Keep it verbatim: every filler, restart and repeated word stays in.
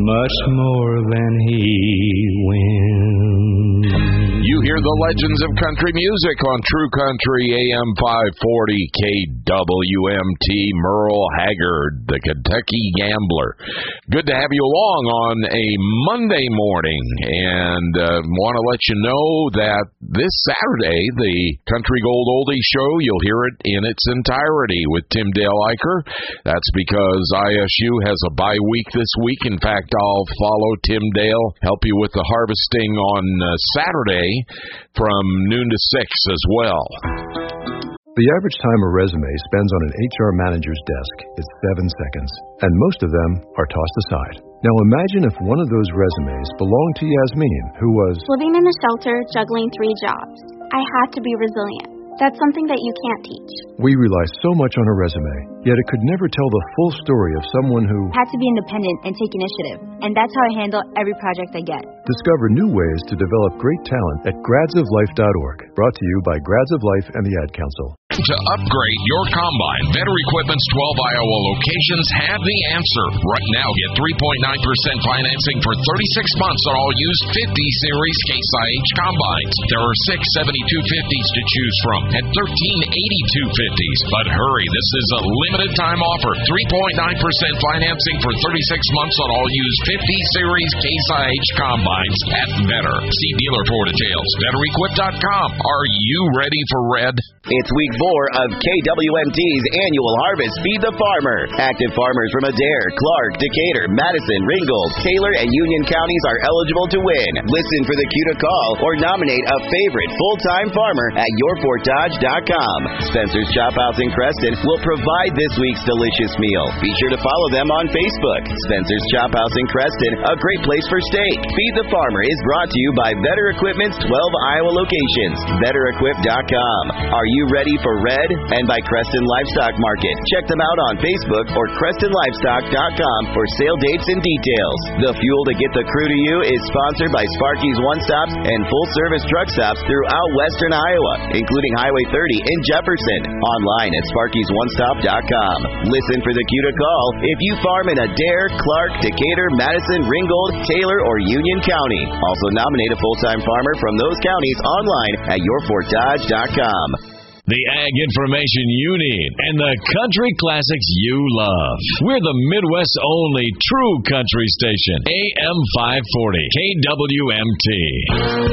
much more than he wins. You hear the legends of country music on True Country A M five forty K W M T. Merle Haggard, the Kentucky Gambler. Good to have you along on a Monday morning, and uh, want to let you know that this Saturday, the Country Gold Oldies Show, you'll hear it in its entirety with Tim Dale Eicher. That's because I S U has a bye week this week. In fact, I'll follow Tim Dale, help you with the harvesting on uh, Saturday from noon to six as well. The average time a resume spends on an H R manager's desk is seven seconds, and most of them are tossed aside. Now imagine if one of those resumes belonged to Yasmin, who was living in a shelter, juggling three jobs. I had to be resilient. That's something that you can't teach. We rely so much on a resume, yet it could never tell the full story of someone who had to be independent and take initiative, and that's how I handle every project I get. Discover new ways to develop great talent at grads of life dot org. Brought to you by Grads of Life and the Ad Council. To upgrade your combine, Better Equipment's twelve Iowa locations have the answer. Right now, get three point nine percent financing for thirty-six months on all used fifty series Case I H combines. There are six seventy-two fifties to choose from and thirteen eighty-two fifties. But hurry, this is a limited time offer. three point nine percent financing for thirty-six months on all used fifty series Case I H combines at Better. See dealer for details. better equip dot com. Are you ready for red? It's week four of K W M T's annual harvest. Feed the Farmer. Active farmers from Adair, Clark, Decatur, Madison, Ringgold, Taylor, and Union counties are eligible to win. Listen for the cue to call or nominate a favorite full-time farmer at your fort dodge dot com. Spencer's Chop House in Creston will provide this week's delicious meal. Be sure to follow them on Facebook. Spencer's Chop House in Creston, a great place for steak. Feed the Farmer is brought to you by Better Equipment's twelve Iowa locations. better equip dot com. Are you ready for red? And by Creston Livestock Market. Check them out on Facebook or creston livestock dot com for sale dates and details. The fuel to get the crew to you is sponsored by Sparky's One Stops and full service truck stops throughout western Iowa, including Highway thirty in Jefferson. Online at sparkys one stop dot com. Listen for the cue to call if you farm in Adair, Clark, Decatur, Madison, Ringgold, Taylor, or Union County. Also nominate a full-time farmer from those counties online at your fort dodge dot com. The ag information you need and the country classics you love. We're the Midwest's only true country station. A M five forty K W M T.